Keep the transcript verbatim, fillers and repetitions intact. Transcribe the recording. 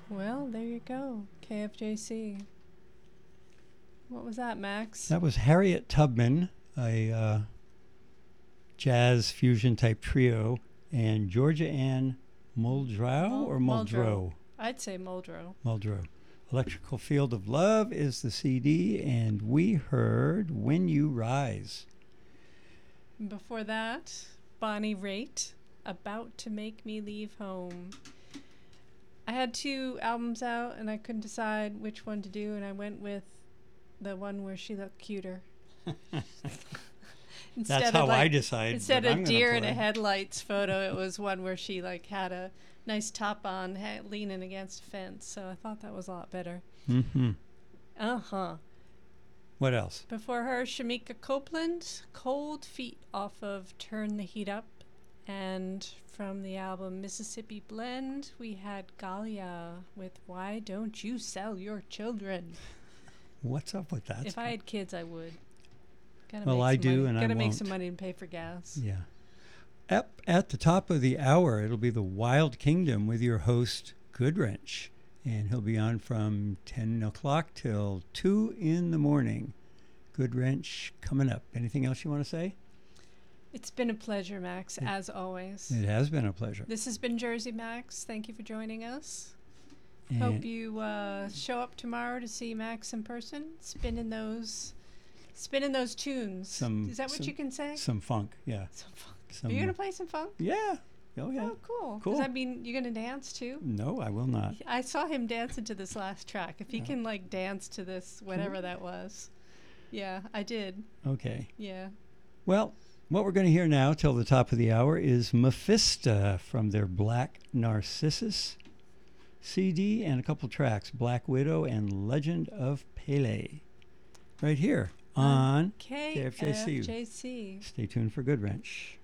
Well, there you go. K F J C. What was that, Max? That was Harriet Tubman, a uh, jazz fusion type trio, and Georgia Ann Muldrow Mul- or Muldrow. Muldrow? I'd say Muldrow. Muldrow. Electrical Field of Love is the C D, and we heard When You Rise. Before that, Bonnie Raitt, About to Make Me Leave Home. I had two albums out, and I couldn't decide which one to do, and I went with the one where she looked cuter. That's of how like, I decide. Instead what of I'm gonna deer in play. a headlights photo, it was one where she like had a nice top on, ha- leaning against a fence. So I thought that was a lot better. Mm-hmm. Uh huh. What else? Before her, Shamika Copeland, Cold Feet off of Turn the Heat Up. And from the album Mississippi Blend, we had Galia with Why Don't You Sell Your Children? What's up with that? If I had kids, I would. Gotta Well, make I some do, money. and I Gotta make won't. some money and pay for gas. Yeah. At, at the top of the hour, it'll be the Wild Kingdom with your host, Goodwrench. And he'll be on from ten o'clock till two in the morning. Goodwrench coming up. Anything else you want to say? It's been a pleasure, Max, It- as always. It has been a pleasure. This has been Jersey Max. Thank you for joining us. And Hope you uh, show up tomorrow to see Max in person, spinning those, spinning those tunes. Some- Is that what some- you can say? some funk, yeah. Some funk. Some, Are you gonna play some funk? Yeah. Oh, yeah. Oh, cool. Cool. Does that mean you're gonna dance too? No, I will not. I saw him dancing to this last track. If he Yeah. can like dance to this, whatever that was. Yeah, I did. Okay. Yeah. Well, what we're going to hear now till the top of the hour is Mephista from their Black Narcissus C D and a couple tracks, Black Widow and Legend of Pele. Right here on K K F J C. F J C. Stay tuned for Goodwrench.